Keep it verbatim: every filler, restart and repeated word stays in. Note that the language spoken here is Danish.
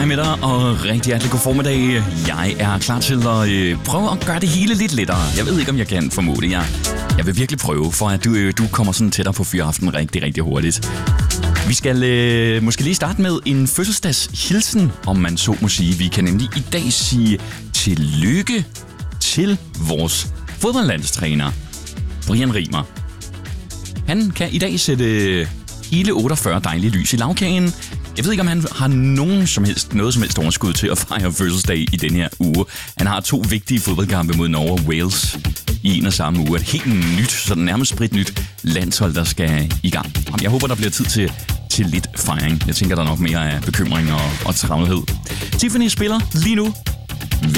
Hej med dig, og rigtig hjertelig god formiddag. Jeg er klar til at øh, prøve at gøre det hele lidt lettere. Jeg ved ikke, om jeg kan formode. Jeg, jeg vil virkelig prøve, for at du, øh, du kommer sådan tættere på fyraften rigtig, rigtig hurtigt. Vi skal øh, måske lige starte med en fødselsdagshilsen, om man så må sige. Vi kan nemlig i dag sige tillykke til vores fodboldlandstræner, Brian Riemer. Han kan i dag sætte hele otteogfyrre dejlige lys i lagkagen. Jeg ved ikke, om han har nogen som helst, noget som helst overskud til at fejre fødselsdag i denne her uge. Han har to vigtige fodboldkampe mod Norge og Wales i en og samme uge. Et helt nyt, sådan nærmest spritnyt landshold, der skal i gang. Jeg håber, der bliver tid til, til lidt fejring. Jeg tænker, der er nok mere af bekymring og, og travlhed. Tiffany spiller lige nu